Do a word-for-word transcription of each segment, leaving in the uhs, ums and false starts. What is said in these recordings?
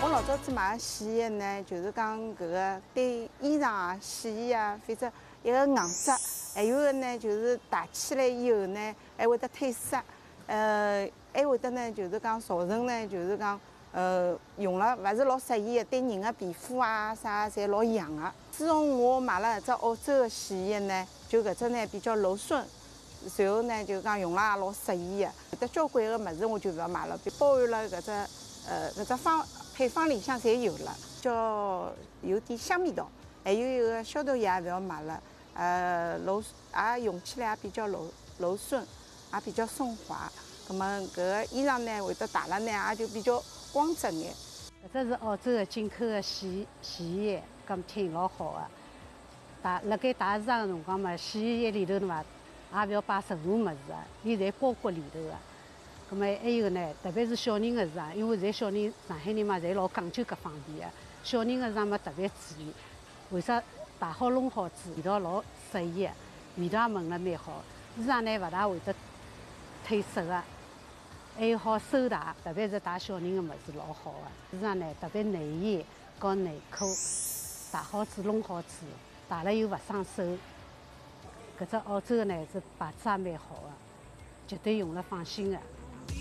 我老早子买的洗衣液呢，就是讲搿个对衣裳啊、洗衣啊，反正一个硬质，还有个呢就是汏起来以后呢，还会得褪色，呃，还会得呢就是讲造成呢就是讲呃用了勿是老适宜的，对人的皮肤啊啥侪老痒的。自从我买了搿只澳洲的洗衣液呢，就搿只呢比较柔顺。 随后呢，就讲用了也老适宜的，有得交关个物事我就勿要买了，包含了搿只呃搿只方配方里向侪有了，叫有点香味道，还有一个消毒液也勿要买了，呃柔也用起来也比较柔柔顺，也比较顺滑。那么搿个衣裳呢会得汏了呢，也就比较光泽眼。 搿只是澳洲的进口的洗洗衣液，搿挺老好的。打辣盖打市场的辰光嘛，洗衣液里头嘛。 也勿要摆任何物事啊，伊侪包裹里头个。葛末还有呢，特别是小人个市场，因为现在小人上海人嘛，侪老讲究搿方面个。小人个市场嘛特别注意，为啥汏好弄好子，味道老适宜个，味道也闻了蛮好。衣裳呢勿大会得褪色个，还有好收汏，特别是汏小人个物事老好个。衣裳呢特别内衣和内裤，汏好子弄好子，汏了又勿伤手。 搿只澳洲的呢是牌子也蛮好的，绝对用了放心的。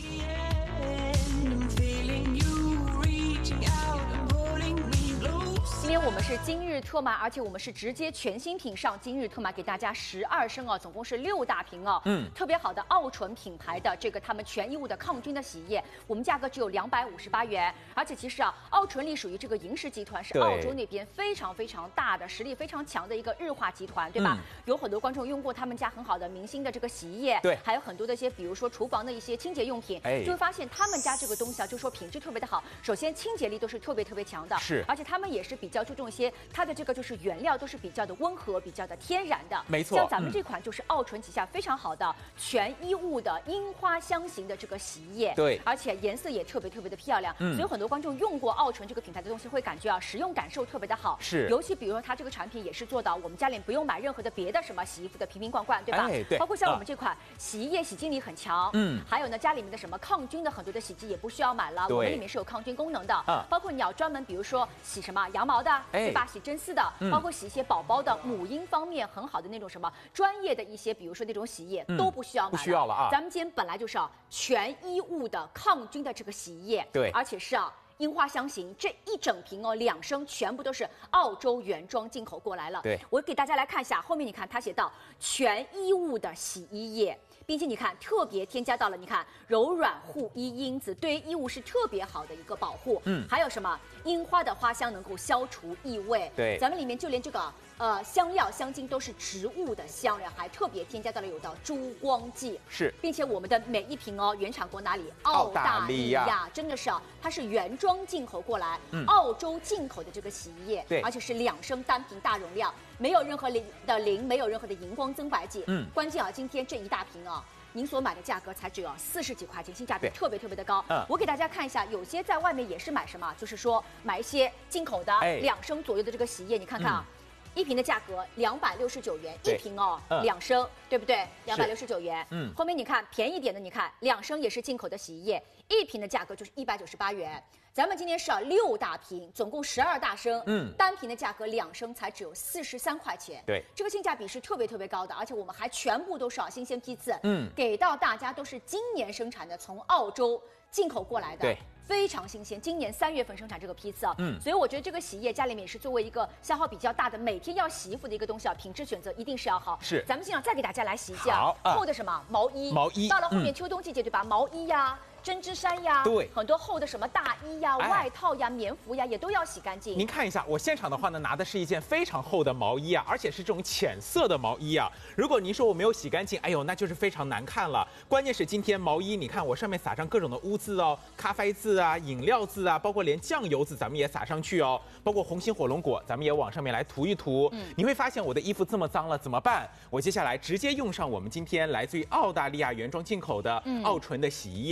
今天我们是今日特卖，而且我们是直接全新品上今日特卖，给大家十二升哦，总共是六大瓶哦。嗯，特别好的奥纯品牌的这个他们全衣物的抗菌的洗衣液，我们价格只有两百五十八元。而且其实啊，奥纯力属于这个银石集团，是澳洲那边非常非常大的、实力非常强的一个日化集团，对吧？嗯、有很多观众用过他们家很好的明星的这个洗衣液，对，还有很多的一些，比如说厨房的一些清洁用品，哎，就会发现他们家这个东西啊，就说品质特别的好。首先清洁力都是特别特别强的，是，而且他们也是比较。 注重一些，它的这个就是原料都是比较的温和、比较的天然的，没错。像咱们这款就是奥纯旗下非常好的全衣物的樱花香型的这个洗衣液，对，而且颜色也特别特别的漂亮。嗯，所以很多观众用过奥纯这个品牌的东西，会感觉啊，使用感受特别的好。是，尤其比如说它这个产品也是做到我们家里不用买任何的别的什么洗衣服的瓶瓶罐罐，对吧？哎，对。包括像我们这款洗衣液洗净力很强，嗯，还有呢家里面的什么抗菌的很多的洗剂也不需要买了，我们里面是有抗菌功能的。啊，包括你要专门比如说洗什么羊毛的。 对吧？洗真丝的，包括洗一些宝宝的母婴方面很好的那种什么专业的一些，比如说那种洗衣液、嗯、都不需要买了，不需要了啊！咱们今天本来就是啊全衣物的抗菌的这个洗衣液，对，而且是啊樱花香型，这一整瓶哦两升全部都是澳洲原装进口过来了。对，我给大家来看一下，后面你看它写到全衣物的洗衣液。 并且你看，特别添加到了，你看柔软护衣因子，对于衣物是特别好的一个保护。嗯，还有什么樱花的花香能够消除异味。对，咱们里面就连这个呃香料香精都是植物的香料，还特别添加到了有的珠光剂。是，并且我们的每一瓶哦，原产国哪里？澳大利亚，真的是啊，它是原装进口过来，嗯、澳洲进口的这个洗衣液，对，而且是两升单瓶大容量，没有任何磷的磷，没有任何的荧光增白剂。嗯，关键啊，今天这一大瓶啊。 您所买的价格才只有四十几块钱，性价比特别特别的高。嗯，我给大家看一下，有些在外面也是买什么，就是说买一些进口的两升左右的这个洗衣液，你看看啊，嗯、一瓶的价格两百六十九元，一瓶哦，嗯、两升，对不对？两百六十九元。嗯，后面你看便宜点的，你看两升也是进口的洗衣液，一瓶的价格就是一百九十八元。 咱们今天是啊六大瓶，总共十二大升，嗯，单瓶的价格两升才只有四十三块钱，对，这个性价比是特别特别高的，而且我们还全部都是啊新鲜批次，嗯，给到大家都是今年生产的，从澳洲进口过来的，对，非常新鲜，今年三月份生产这个批次啊，嗯，所以我觉得这个洗衣液家里面也是作为一个消耗比较大的，每天要洗衣服的一个东西啊，品质选择一定是要好。是，咱们现场再给大家来洗一下厚的什么毛衣，毛衣，到了后面秋冬季节对吧？毛衣呀。 针织衫呀，对，很多厚的什么大衣呀、哎、外套呀、棉服呀，也都要洗干净。 您看一下，我现场的话呢，拿的是一件非常厚的毛衣啊，而且是这种浅色的毛衣啊。如果您说我没有洗干净，哎呦，那就是非常难看了。关键是今天毛衣，你看我上面撒上各种的污渍哦，咖啡渍啊、饮料渍啊，包括连酱油渍咱们也撒上去哦，包括红心火龙果，咱们也往上面来涂一涂。嗯，你会发现我的衣服这么脏了怎么办？我接下来直接用上我们今天来自于澳大利亚原装进口的奥纯的洗衣液，是、嗯。而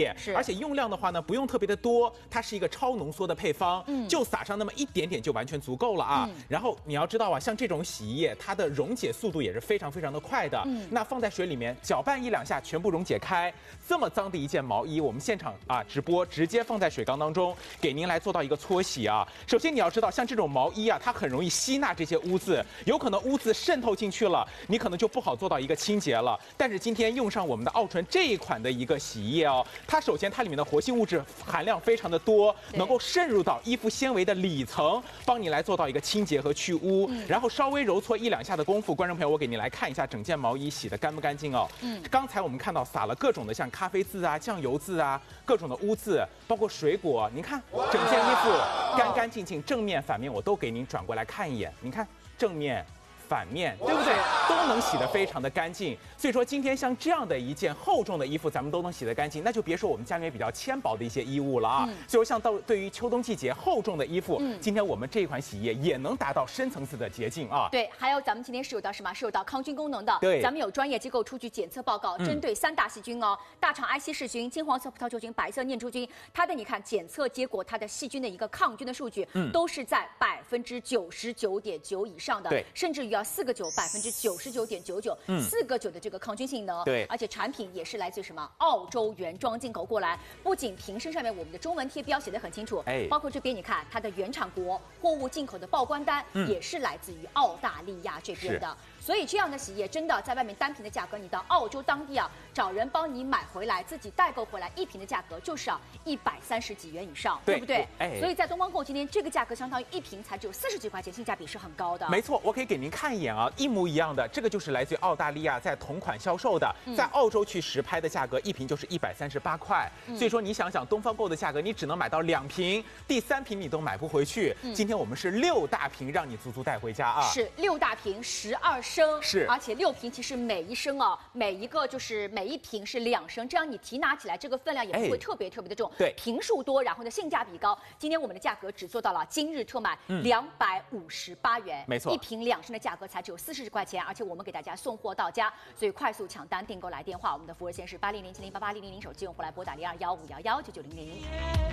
且用量的话呢，不用特别的多，它是一个超浓缩的配方，嗯，就撒上那么一点点就完全足够了啊。嗯、然后你要知道啊，像这种洗衣液，它的溶解速度也是非常非常的快的。嗯，那放在水里面搅拌一两下，全部溶解开。这么脏的一件毛衣，我们现场啊直播直接放在水缸当中，给您来做到一个搓洗啊。首先你要知道，像这种毛衣啊，它很容易吸纳这些污渍，有可能污渍渗透进去了，你可能就不好做到一个清洁了。但是今天用上我们的奥纯这一款的一个洗衣液哦，它首先它里面的活性物质含量非常的多，能够渗入到衣服纤维的里层，帮你来做到一个清洁和去污。嗯、然后稍微揉搓一两下的功夫，观众朋友，我给你来看一下整件毛衣洗得干不干净哦。嗯，刚才我们看到撒了各种的像咖啡渍啊、酱油渍啊，各种的污渍，包括水果，您看整件衣服干干净净，正面反面我都给您转过来看一眼，您看正面。反面对不对？都能洗得非常的干净。所以说今天像这样的一件厚重的衣服，咱们都能洗得干净，那就别说我们家里面比较纤薄的一些衣物了啊。嗯、所以说像到对于秋冬季节厚重的衣服，嗯、今天我们这一款洗衣液也能达到深层次的洁净啊。 对，还有咱们今天是有到什么？是有到抗菌功能的。 对， 咱们有专业机构出具检测报告，针对三大细菌哦，嗯、大肠埃希氏菌、金黄色葡萄球菌、白色念珠菌，它的你看检测结果，它的细菌的一个抗菌的数据，嗯、都是在百分之九十九点九以上的，对，甚至于要四个九百。百分之九十九点九九，四个九的这个抗菌性能， 对， 而且产品也是来自于什么澳洲原装进口过来，不仅瓶身上面我们的中文贴标写得很清楚，哎，包括这边你看它的原产国、货物进口的报关单、嗯、也是来自于澳大利亚这边的。所以这样的洗衣液真的在外面单瓶的价格，你到澳洲当地啊，找人帮你买回来，自己代购回来，一瓶的价格就是啊一百三十几元以上， 对, 对不对？哎，所以在东方购今天这个价格相当于一瓶才只有四十几块钱，性价比是很高的。 没错，我可以给您看一眼啊，一模一样的，这个就是来自于澳大利亚在同款销售的，嗯、在澳洲去实拍的价格，一瓶就是一百三十八块。嗯、所以说你想想，东方购的价格，你只能买到两瓶，第三瓶你都买不回去。嗯、今天我们是六大瓶，让你足足带回家啊！ 是六大瓶，十二升。 是， 而且六瓶其实每一升哦，每一个就是每一瓶是两升，这样你提拿起来这个分量也不会特别特别的重。 对， 瓶数多，然后呢性价比高。今天我们的价格只做到了今日特卖两百五十八元， 没错， 一瓶两升的价格才只有四十块钱，而且我们给大家送货到家，所以快速抢单订购来电话，我们的服务热线是八零零七零八八零零零，手机用户来拨打零二幺五幺幺九九零零。